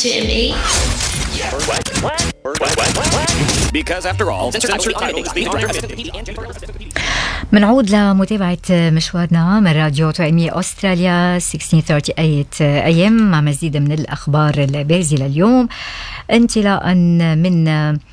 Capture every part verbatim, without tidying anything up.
to M eight? What? What? What? What? What? Because after all, censored title is being directed. منعود لمتابعة مشوارنا من راديو توأمية أستراليا ستة عشر ثلاثين وثمانين أي إم مع مزيد من الأخبار البارزة لليوم، انطلاقا من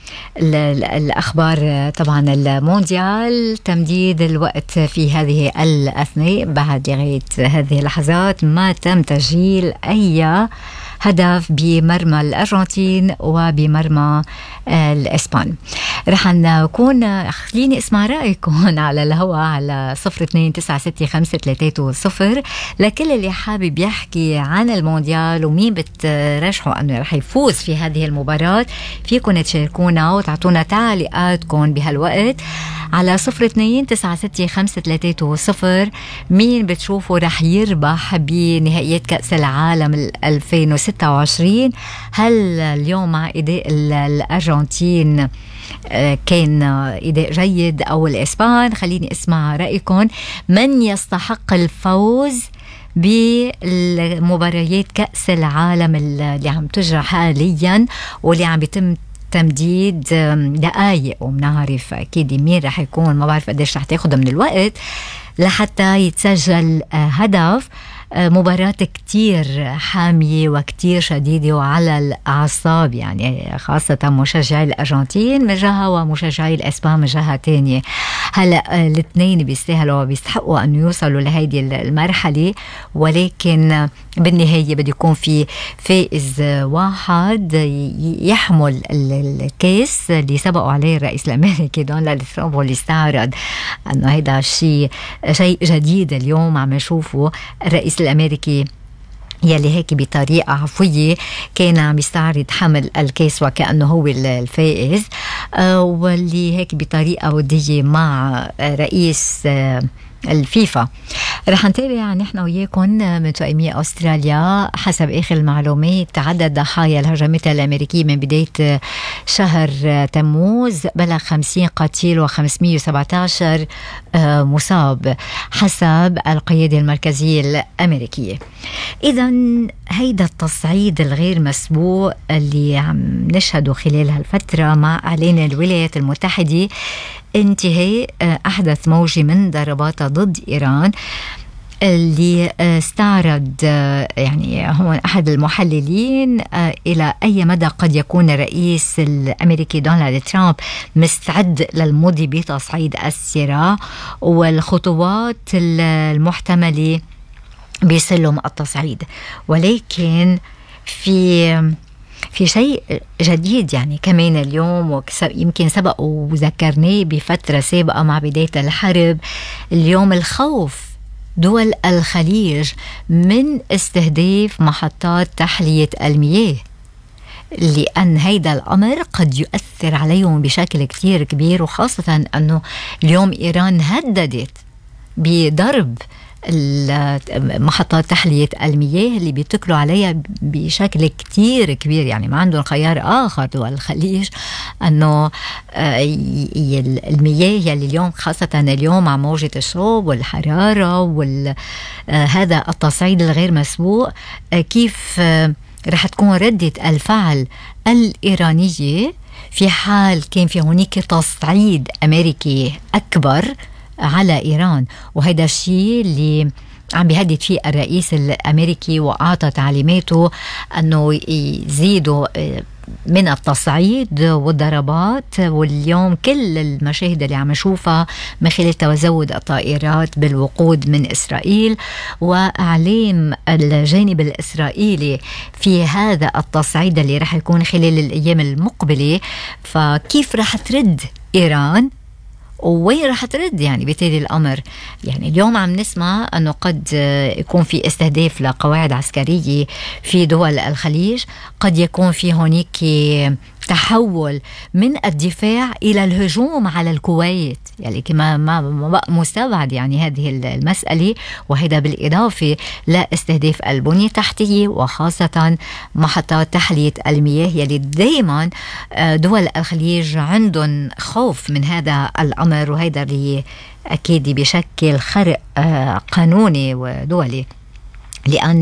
الأخبار طبعا المونديال. تمديد الوقت في هذه الأثناء، بعد لغاية هذه اللحظات ما تم تسجيل أي هدف بمرمى الأرجنتين وبمرمى الإسبان. رح نكون خليني اسمع رأيكم على الهواء على صفر اثنين تسعة ستة خمسة ثلاثة صفر لكل اللي حابب يحكي عن المونديال ومين بترشحوا أنه رح يفوز في هذه المباراة. فيكم تشاركونا وتعطونا تعليقاتكم بهالوقت على صفر اثنين تسعة ستة خمسة ثلاثة صفر. مين بتشوفوا رح يربح بنهائيات كأس العالم ألفين وستة وعشرين؟ هل اليوم مع إداء الأرجنتين كان إداء جيد أو الإسبان؟ خليني اسمع رأيكم. من يستحق الفوز بالمباريات كأس العالم اللي عم تجرى حاليا واللي عم بيتم تمديد دقائق، ومنعرف أكيد مين رح يكون، ما بعرف قديش رح تاخد من الوقت لحتى يتسجل هدف. مباراة كتير حامية وكتير شديدة وعلى الأعصاب، يعني خاصة مشجعي الأرجنتين من جهة ومشجعي الإسبان من جهة تانية. هلأ الاثنين بيستاهلوا وبيستحقوا أن يوصلوا لهيدي المرحلة، ولكن بالنهاية بده يكون في فائز واحد يحمل الكيس اللي سبقوا عليه الرئيس الأمريكي دونالد ترامب، واللي استعرض أنه هيدا الشيء شيء جديد اليوم عم نشوفه. الرئيس الأمريكي يلي هيك بطريقة عفوية كان عم يستعرض حمل الكيس وكأنه هو الفائز، آه واللي هيك بطريقة ودية مع رئيس آه الفيفا. رح نتابع نحن وياكم من توأمية أستراليا. حسب آخر المعلومات عدد ضحايا الهجمات الأمريكية من بداية شهر تموز بلغ خمسين قتيل وخمسمية وسبعة عشر مصاب حسب القيادة المركزية الأمريكية. إذن هيدا التصعيد الغير مسبوق اللي عم نشهده خلال هالفترة مع إعلان الولايات المتحدة انتهاء أحدث موجة من ضرباتها ضد إيران، اللي استعرض يعني هو أحد المحللين إلى أي مدى قد يكون الرئيس الأمريكي دونالد ترامب مستعد للمضي بتصعيد الصراع والخطوات المحتملة بسلم التصعيد. ولكن في في شيء جديد يعني كمان اليوم، ويمكن سبق وذكرناه بفترة سابقة مع بداية الحرب. اليوم الخوف دول الخليج من استهداف محطات تحلية المياه، لأن هيدا الأمر قد يؤثر عليهم بشكل كتير كبير، وخاصة أنه اليوم إيران هددت بضرب محطات تحلية المياه اللي بيتكلوا عليها بشكل كتير كبير. يعني ما عندهم خيار آخر دول الخليج أنه المياه يلي اليوم خاصة اليوم مع موجة الشوب والحرارة وهذا التصعيد الغير مسبوق، كيف رح تكون ردة الفعل الإيرانية في حال كان في هناك تصعيد أمريكي أكبر على إيران. وهذا الشيء اللي عم بيهدد فيه الرئيس الأمريكي، وأعطى تعليماته أنه يزيدوا من التصعيد والضربات. واليوم كل المشاهد اللي عم نشوفها من خلال تزود الطائرات بالوقود من إسرائيل وإعلام الجانب الإسرائيلي في هذا التصعيد اللي رح يكون خلال الأيام المقبلة، فكيف رح ترد إيران وين رح ترد يعني بتالي الأمر؟ يعني اليوم عم نسمع أنه قد يكون في استهداف لقواعد عسكرية في دول الخليج، قد يكون في هناك تحول من الدفاع إلى الهجوم على الكويت، يعني كما ما ما مستبعد يعني هذه المسألة. وهذا بالإضافة لاستهداف البنية التحتية وخاصة محطات تحلية المياه، يلي دايما دول الخليج عندهم خوف من هذا الأمر، وهذا اللي أكيد بشكل خرق قانوني ودولي، لأن